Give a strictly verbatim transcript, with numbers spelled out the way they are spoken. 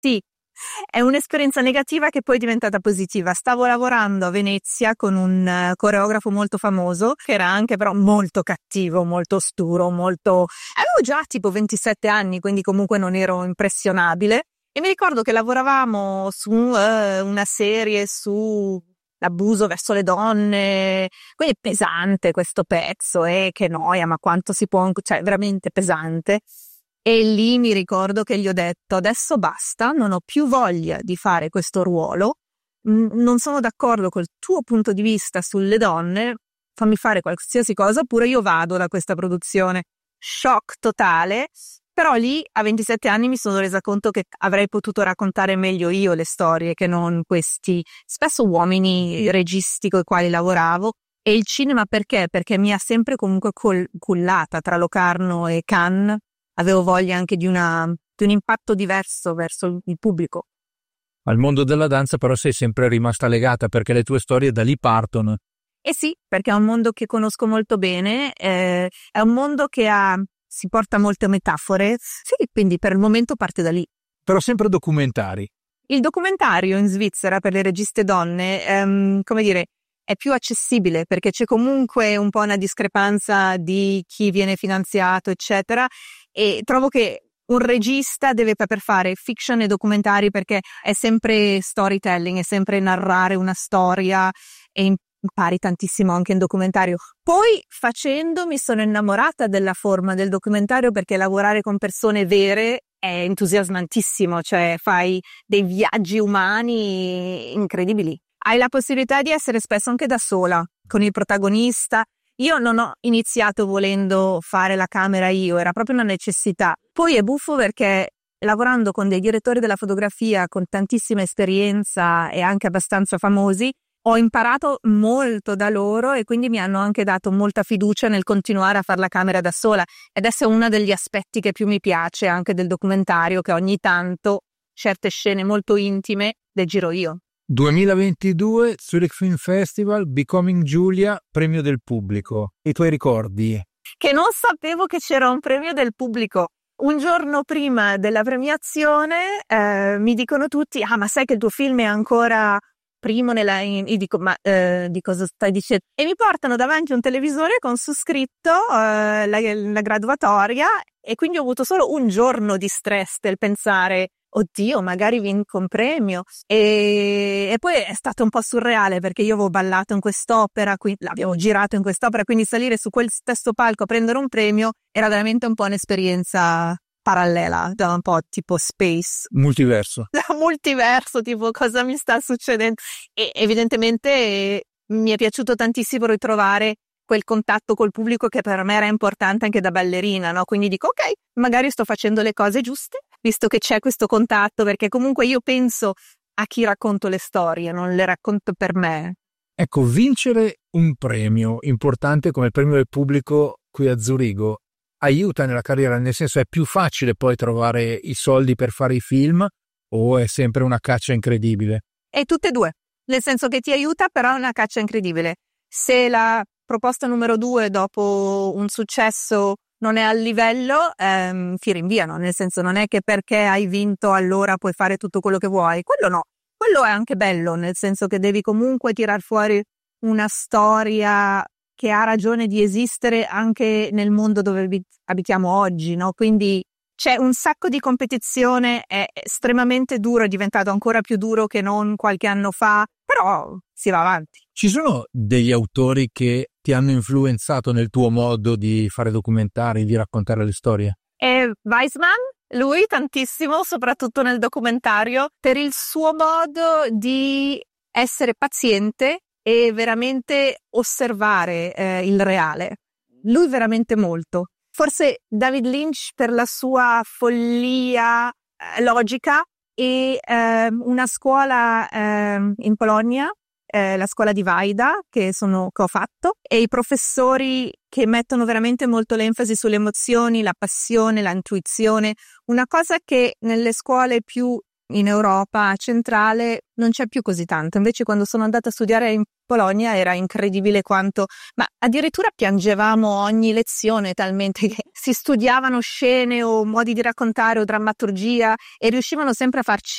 Sì, è un'esperienza negativa che poi è diventata positiva. Stavo lavorando a Venezia con un uh, coreografo molto famoso, che era anche però molto cattivo, molto osturo, molto... Avevo già tipo ventisette anni, quindi comunque non ero impressionabile. E mi ricordo che lavoravamo su uh, una serie su l'abuso verso le donne, quindi pesante questo pezzo, e eh, che noia, ma quanto si può... Cioè, veramente pesante. E lì mi ricordo che gli ho detto: adesso basta, non ho più voglia di fare questo ruolo, non sono d'accordo col tuo punto di vista sulle donne, fammi fare qualsiasi cosa oppure io vado da questa produzione. Shock totale, però lì a ventisette anni mi sono resa conto che avrei potuto raccontare meglio io le storie che non questi spesso uomini registi con i quali lavoravo. E il cinema perché? Perché mi ha sempre comunque col- cullata tra Locarno e Cannes. Avevo voglia anche di, una, di un impatto diverso verso il pubblico. Al mondo della danza però sei sempre rimasta legata, perché le tue storie da lì partono. Eh sì, perché è un mondo che conosco molto bene, eh, è un mondo che ha, si porta molte metafore, sì, quindi per il momento parte da lì. Però sempre documentari. Il documentario in Svizzera per le registe donne, ehm, come dire, è più accessibile perché c'è comunque un po' una discrepanza di chi viene finanziato, eccetera. E trovo che un regista deve per fare fiction e documentari perché è sempre storytelling, è sempre narrare una storia e impari tantissimo anche in documentario. Poi facendo mi sono innamorata della forma del documentario perché lavorare con persone vere è entusiasmantissimo, cioè fai dei viaggi umani incredibili. Hai la possibilità di essere spesso anche da sola con il protagonista. Io non ho iniziato volendo fare la camera io, era proprio una necessità. Poi è buffo perché lavorando con dei direttori della fotografia con tantissima esperienza e anche abbastanza famosi, ho imparato molto da loro e quindi mi hanno anche dato molta fiducia nel continuare a fare la camera da sola. Ed adesso è uno degli aspetti che più mi piace anche del documentario, che ogni tanto certe scene molto intime le giro io. duemilaventidue Zurich Film Festival, Becoming Giulia, premio del pubblico. I tuoi ricordi? Che non sapevo che c'era un premio del pubblico. Un giorno prima della premiazione eh, mi dicono tutti: ah, ma sai che il tuo film è ancora primo nella... In... Io dico: ma eh, di cosa stai dicendo? E mi portano davanti un televisore con su scritto eh, la, la graduatoria, e quindi ho avuto solo un giorno di stress del pensare: oddio, magari vinco un premio. E, e poi è stato un po' surreale perché io avevo ballato in quest'opera, qui, l'abbiamo girato in quest'opera, quindi salire su quel stesso palco a prendere un premio era veramente un po' un'esperienza parallela, da un po' tipo space. Multiverso. Da multiverso, tipo cosa mi sta succedendo? E evidentemente mi è piaciuto tantissimo ritrovare quel contatto col pubblico che per me era importante anche da ballerina, no? Quindi dico: ok, magari sto facendo le cose giuste, visto che c'è questo contatto, perché comunque io penso a chi racconto le storie, non le racconto per me. Ecco, vincere un premio importante come il premio del pubblico qui a Zurigo aiuta nella carriera, nel senso è più facile poi trovare i soldi per fare i film o è sempre una caccia incredibile? E tutte e due, nel senso che ti aiuta, però è una caccia incredibile. Se la proposta numero due dopo un successo non è al livello, ehm, ti rinviano, nel senso non è che perché hai vinto allora puoi fare tutto quello che vuoi, quello no, quello è anche bello, nel senso che devi comunque tirar fuori una storia che ha ragione di esistere anche nel mondo dove abitiamo oggi, no? Quindi c'è un sacco di competizione, è estremamente duro, è diventato ancora più duro che non qualche anno fa, però si va avanti. Ci sono degli autori che ti hanno influenzato nel tuo modo di fare documentari, di raccontare le storie? E Weisman, lui tantissimo, soprattutto nel documentario, per il suo modo di essere paziente e veramente osservare eh, il reale. Lui veramente molto. Forse David Lynch per la sua follia eh, logica e eh, una scuola eh, in Polonia, eh, la scuola di Vaida che, sono, che ho fatto, e i professori che mettono veramente molto l'enfasi sulle emozioni, la passione, l'intuizione, una cosa che nelle scuole più in Europa centrale non c'è più così tanto. Invece quando sono andata a studiare in Polonia era incredibile quanto, ma addirittura piangevamo ogni lezione talmente che si studiavano scene o modi di raccontare o drammaturgia e riuscivano sempre a farci